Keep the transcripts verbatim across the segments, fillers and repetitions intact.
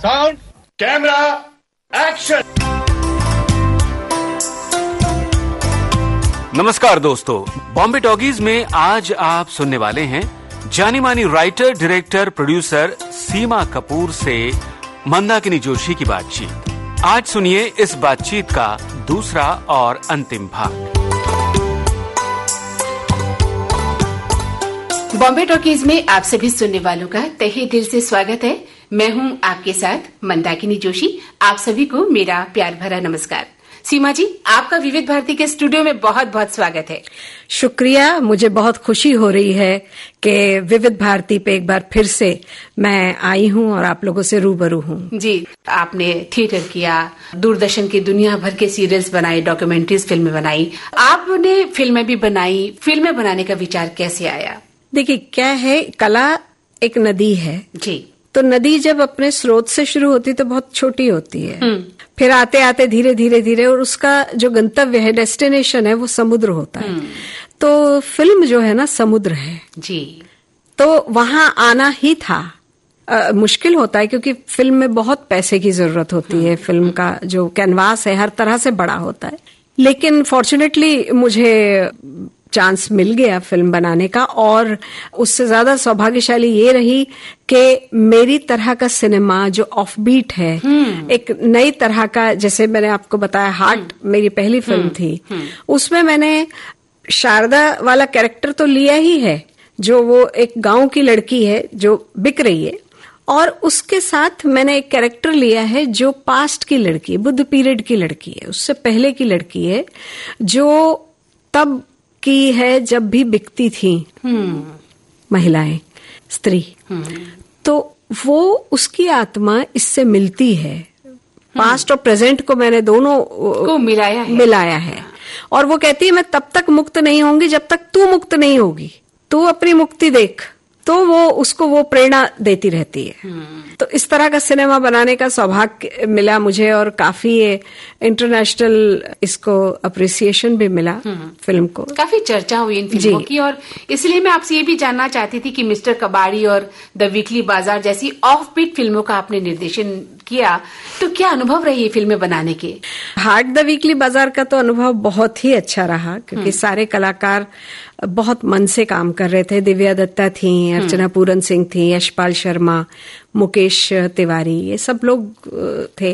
Sound, camera, action. नमस्कार दोस्तों, Bombay talkies में आज आप सुनने वाले हैं जानी मानी राइटर, डायरेक्टर, प्रोड्यूसर सीमा कपूर से मंदाकिनी जोशी की बातचीत। आज सुनिए इस बातचीत का दूसरा और अंतिम भाग। बॉम्बे टॉकीज में आप सभी सुनने वालों का तहे दिल से स्वागत है। मैं हूं आपके साथ मंदाकिनी जोशी। आप सभी को मेरा प्यार भरा नमस्कार। सीमा जी, आपका विविध भारती के स्टूडियो में बहुत बहुत स्वागत है। शुक्रिया। मुझे बहुत खुशी हो रही है कि विविध भारती पे एक बार फिर से मैं आई हूं और आप लोगों से रूबरू हूं। जी, आपने थिएटर किया, दूरदर्शन की दुनिया भर के सीरियल्स बनाई, डॉक्यूमेंट्रीज फिल्में बनाई, आपने फिल्में भी बनाई। फिल्में बनाने का विचार कैसे आया? देखिए, क्या है, कला एक नदी है जी। तो नदी जब अपने स्रोत से शुरू होती तो बहुत छोटी होती है, फिर आते आते धीरे धीरे धीरे और उसका जो गंतव्य है, डेस्टिनेशन है, वो समुद्र होता है। तो फिल्म जो है ना, समुद्र है जी। तो वहां आना ही था। आ, मुश्किल होता है क्योंकि फिल्म में बहुत पैसे की जरूरत होती है। फिल्म का जो कैनवास है हर तरह से बड़ा होता है, लेकिन फॉर्चुनेटली मुझे चांस मिल गया फिल्म बनाने का। और उससे ज्यादा सौभाग्यशाली ये रही कि मेरी तरह का सिनेमा जो ऑफ बीट है, एक नई तरह का, जैसे मैंने आपको बताया हार्ट मेरी पहली फिल्म थी, उसमें मैंने शारदा वाला कैरेक्टर तो लिया ही है, जो वो एक गांव की लड़की है जो बिक रही है, और उसके साथ मैंने एक कैरेक्टर लिया है जो पास्ट की लड़की, बुद्ध पीरियड की लड़की है, उससे पहले की लड़की है, जो तब की है जब भी बिकती थी महिलाएं, स्त्री। तो वो उसकी आत्मा इससे मिलती है। पास्ट और प्रेजेंट को मैंने दोनों को मिलाया है मिलाया है और वो कहती है मैं तब तक मुक्त नहीं होंगी जब तक तू मुक्त नहीं होगी, तू अपनी मुक्ति देख। तो वो उसको वो प्रेरणा देती रहती है। तो इस तरह का सिनेमा बनाने का सौभाग्य मिला मुझे और काफी इंटरनेशनल इसको अप्रिसिएशन भी मिला फिल्म को। काफी चर्चा हुई इन फिल्मों की, और इसलिए मैं आपसे ये भी जानना चाहती थी कि मिस्टर कबाड़ी और द वीकली बाजार जैसी ऑफ बीट फिल्मों का आपने निर्देशन किया, तो क्या अनुभव रही फिल्में बनाने के? हार्ट द वीकली बाजार का तो अनुभव बहुत ही अच्छा रहा क्योंकि सारे कलाकार बहुत मन से काम कर रहे थे। दिव्या दत्ता थी, अर्चना पूरन सिंह थी, यशपाल शर्मा, मुकेश तिवारी, ये सब लोग थे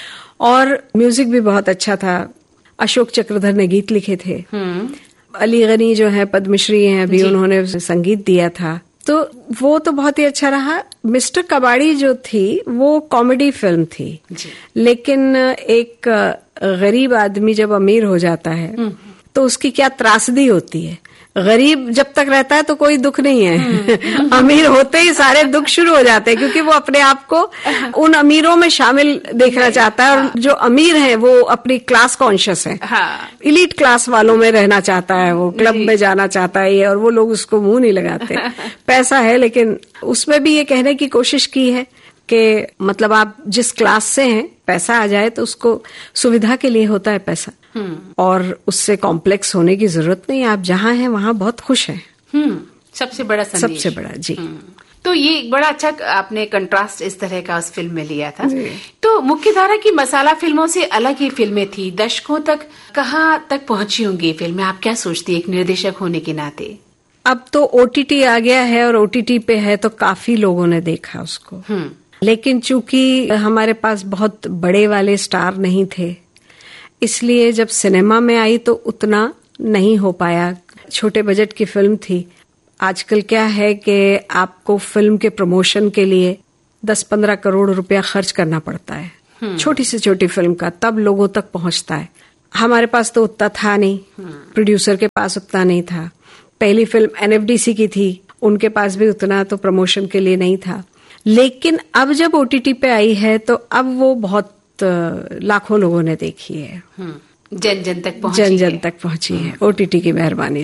और म्यूजिक भी बहुत अच्छा था। अशोक चक्रधर ने गीत लिखे थे, अली गनी जो है पद्मश्री हैं अभी, उन्होंने संगीत दिया था। तो वो तो बहुत ही अच्छा रहा। मिस्टर कबाड़ी जो थी वो कॉमेडी फिल्म थी, लेकिन एक गरीब आदमी जब अमीर हो जाता है तो उसकी क्या त्रासदी होती है। गरीब जब तक रहता है तो कोई दुख नहीं है, अमीर होते ही सारे दुख शुरू हो जाते हैं क्योंकि वो अपने आप को उन अमीरों में शामिल देखना चाहता है और जो अमीर है वो अपनी क्लास कॉन्शियस है, इलीट क्लास वालों में रहना चाहता है, वो क्लब में जाना चाहता है और वो लोग उसको मुंह नहीं लगाते। पैसा है, लेकिन उसमें भी ये कहने की कोशिश की है कि मतलब आप जिस क्लास से हैं, पैसा आ जाए तो उसको सुविधा के लिए होता है पैसा, और उससे कॉम्प्लेक्स होने की जरूरत नहीं। आप जहाँ हैं वहाँ बहुत खुश हैं। हम्म सबसे बड़ा संदेश। सबसे बड़ा जी। तो ये बड़ा अच्छा आपने कंट्रास्ट इस तरह का उस फिल्म में लिया था। तो मुख्यधारा की मसाला फिल्मों से अलग ही फिल्में थी, दशकों तक कहाँ तक पहुंची होंगी फिल्में? आप क्या सोचती है एक निर्देशक होने के नाते? अब तो ओटीटी आ गया है और ओटीटी पे है तो काफी लोगों ने देखा उसको, लेकिन चूंकि हमारे पास बहुत बड़े वाले स्टार नहीं थे, इसलिए जब सिनेमा में आई तो उतना नहीं हो पाया। छोटे बजट की फिल्म थी। आजकल क्या है कि आपको फिल्म के प्रमोशन के लिए दस पंद्रह करोड़ रुपया खर्च करना पड़ता है छोटी से छोटी फिल्म का, तब लोगों तक पहुंचता है। हमारे पास तो उतना था नहीं, प्रोड्यूसर के पास उतना नहीं था। पहली फिल्म एनएफडीसी की थी, उनके पास भी उतना तो प्रमोशन के लिए नहीं था। लेकिन अब जब ओटीटी पे आई है तो अब वो बहुत लाखों लोगों ने देखी है, जन जन तक पहुंची जन जन है। तक पहुंची है ओटीटी की मेहरबानी से।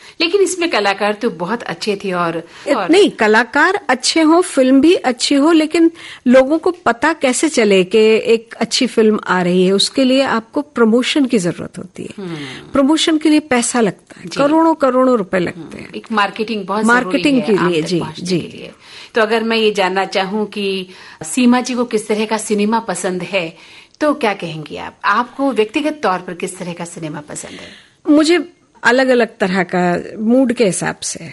लेकिन इसमें कलाकार तो बहुत अच्छे थे और, और... नहीं, कलाकार अच्छे हो, फिल्म भी अच्छी हो, लेकिन लोगों को पता कैसे चले कि एक अच्छी फिल्म आ रही है, उसके लिए आपको प्रमोशन की जरूरत होती है। प्रमोशन के लिए पैसा लगता है, करोड़ों करोड़ों रुपए लगते हैं। एक मार्केटिंग बहुत मार्केटिंग के लिए, जी जी। तो अगर मैं ये जानना चाहूँ कि सीमा जी को किस तरह का सिनेमा पसंद है, तो क्या कहेंगी आप? आपको व्यक्तिगत तौर पर किस तरह का सिनेमा पसंद है? मुझे अलग अलग तरह का, मूड के हिसाब से।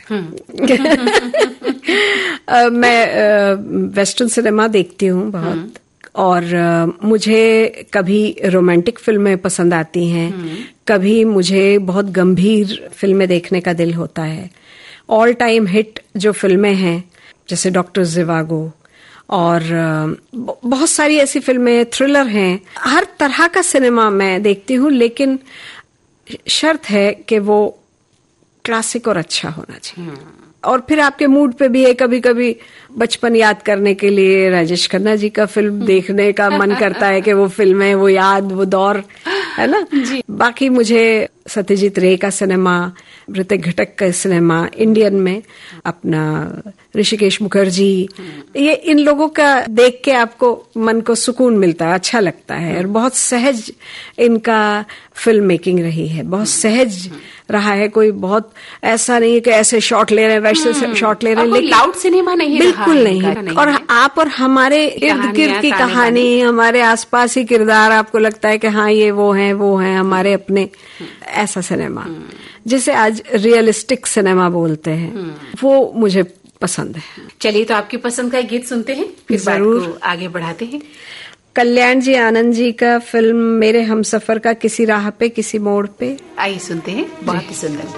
मैं वेस्टर्न सिनेमा देखती हूँ बहुत, और मुझे कभी रोमांटिक फिल्में पसंद आती हैं, कभी मुझे बहुत गंभीर फिल्में देखने का दिल होता है। ऑल टाइम हिट जो फिल्में हैं, जैसे डॉक्टर ज़िवागो और बहुत सारी ऐसी फिल्में, थ्रिलर हैं, हर तरह का सिनेमा मैं देखती हूँ, लेकिन शर्त है कि वो क्लासिक और अच्छा होना चाहिए। और फिर आपके मूड पे भी है, कभी कभी बचपन याद करने के लिए राजेश खन्ना जी का फिल्म देखने का मन करता है कि वो फिल्में, वो याद, वो दौर, है ना। बाकी मुझे सत्यजीत रे का सिनेमा, ऋतिक घटक का सिनेमा, इंडियन में अपना ऋषिकेश मुखर्जी, ये इन लोगों का देख के आपको मन को सुकून मिलता है, अच्छा लगता है। और बहुत सहज इनका फिल्म मेकिंग रही है, बहुत सहज रहा है। कोई बहुत ऐसा नहीं है कि ऐसे शॉट ले रहे हैं, वैसे शॉट ले रहे हैं, लेकिन लाउड सिनेमा नहीं, बिल्कुल नहीं, नहीं। और आप और हमारे इर्द गिर्द की कहानी, हमारे आसपास ही किरदार, आपको लगता है कि हाँ ये वो हैं, वो हैं हमारे अपने, ऐसा सिनेमा जिसे आज रियलिस्टिक सिनेमा बोलते हैं, वो मुझे पसंद है। चलिए, तो आपकी पसंद का एक गीत सुनते हैं, फिर जरूर बात को आगे बढ़ाते हैं। कल्याण जी आनंद जी का फिल्म मेरे हमसफर का किसी राह पे किसी मोड़ पे, आइए सुनते हैं, बहुत ही सुंदर।